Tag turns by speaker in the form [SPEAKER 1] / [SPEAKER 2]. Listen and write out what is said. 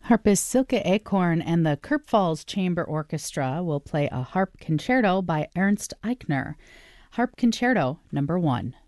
[SPEAKER 1] Harpist Silke Acorn and the Kirp Falls Chamber Orchestra will play a harp concerto by Ernst Eichner. Harp Concerto Number 1.